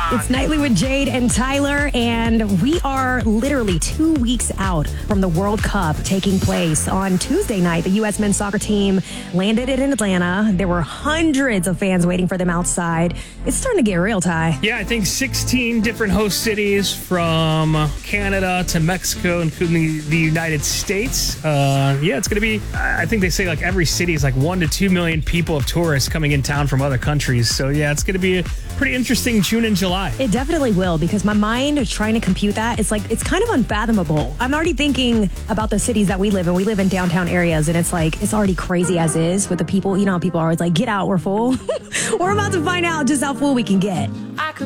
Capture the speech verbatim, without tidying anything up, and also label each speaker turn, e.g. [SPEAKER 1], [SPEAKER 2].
[SPEAKER 1] It's Nightly with Jade and Tyler, and we are literally two weeks out from the World Cup taking place. On Tuesday night, the U S men's soccer team landed in Atlanta. There were hundreds of fans waiting for them outside. It's starting to get real, Ty.
[SPEAKER 2] Yeah, I think sixteen different host cities from Canada to Mexico, including the, the United States. Uh, yeah, it's going to be, I think they say like every city is like one to two million people of tourists coming in town from other countries. So yeah, it's going to be a pretty interesting June and July.
[SPEAKER 1] It definitely will, because my mind is trying to compute that. It's like, it's kind of unfathomable. I'm already thinking about the cities that we live in. We live in downtown areas, and it's like, it's already crazy as is with the people. You know how people are always like, get out, we're full. We're about to find out just how full we can get.
[SPEAKER 3] I could